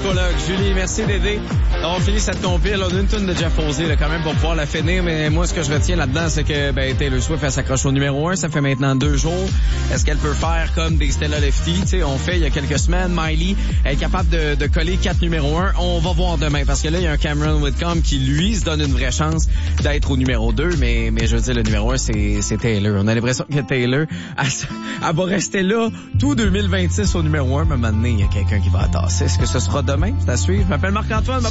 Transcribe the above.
psychologue. Julie, merci d'aider. On finit cette compile. On a une tonne de Jeff Posey là, quand même pour pouvoir la finir, mais moi ce que je retiens là-dedans, c'est que Taylor Swift elle s'accroche au numéro 1. Ça fait maintenant 2 jours. Est-ce qu'elle peut faire comme des Stella Lefty? Tu sais, on fait il y a quelques semaines. Miley est capable de coller 4 numéros 1. On va voir demain parce que là il y a un Cameron Whitcomb qui lui se donne une vraie chance d'être au numéro 2, mais je veux dire le numéro 1 c'est Taylor. On a l'impression que Taylor elle va rester là tout 2026 au numéro 1, mais maintenant il y a quelqu'un qui va la tasser. Est-ce que ce sera demain? C'est à suivre. Je m'appelle Marc-Antoine.